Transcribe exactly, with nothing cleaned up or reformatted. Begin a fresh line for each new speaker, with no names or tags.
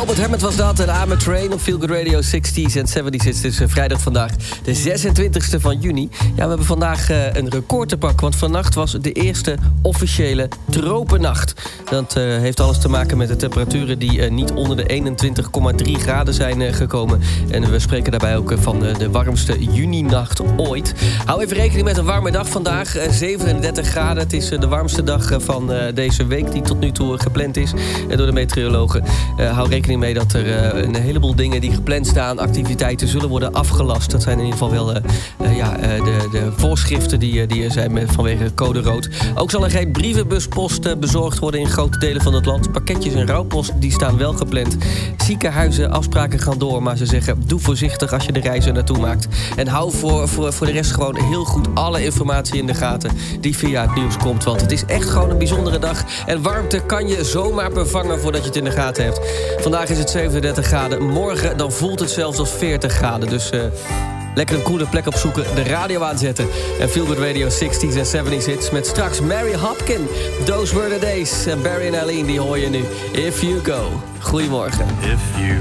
Albert Hammond was dat, en I'm a Train op Feel Good Radio zestig's en zeventig's. Het is uh, vrijdag vandaag, de zesentwintigste van juni. Ja, we hebben vandaag uh, een record te pakken, want vannacht was de eerste officiële tropennacht. Dat uh, heeft alles te maken met de temperaturen die uh, niet onder de eenentwintig komma drie graden zijn uh, gekomen. En we spreken daarbij ook uh, van uh, de warmste juninacht ooit. Hou even rekening met een warme dag vandaag, uh, zevenendertig graden. Het is uh, de warmste dag uh, van uh, deze week die tot nu toe uh, gepland is uh, door de meteorologen. Uh, hou rekening mee dat er uh, een heleboel dingen die gepland staan, activiteiten, zullen worden afgelast. Dat zijn in ieder geval wel uh, uh, ja, uh, de, de voorschriften die, uh, die er zijn met, vanwege code rood. Ook zal er geen brievenbuspost uh, bezorgd worden in grote delen van het land. Pakketjes en rouwpost die staan wel gepland. Ziekenhuizen, afspraken gaan door, maar ze zeggen doe voorzichtig als je de reizen naartoe maakt. En hou voor, voor, voor de rest gewoon heel goed alle informatie in de gaten die via het nieuws komt. Want het is echt gewoon een bijzondere dag. En warmte kan je zomaar bevangen voordat je het in de gaten hebt. Vandaag is het zevenendertig graden. Morgen dan voelt het zelfs als veertig graden. Dus uh, lekker een coole plek opzoeken, de radio aanzetten. En Feel Good Radio zestig's en zeventig's hits met straks Mary Hopkin. Those were the days. En Barry en Aline, die hoor je nu. If You Go. Goedemorgen.
If you